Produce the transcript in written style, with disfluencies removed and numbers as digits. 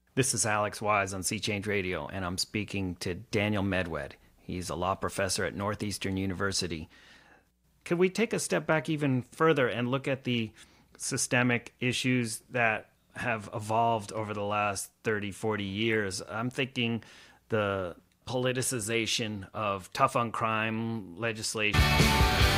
This is Alex Wise on Sea Change Radio, and I'm speaking to Daniel Medwed. He's a law professor at Northeastern University. Could we take a step back even further and look at the systemic issues that have evolved over the last 30, 40 years? I'm thinking the politicization of tough on crime legislation.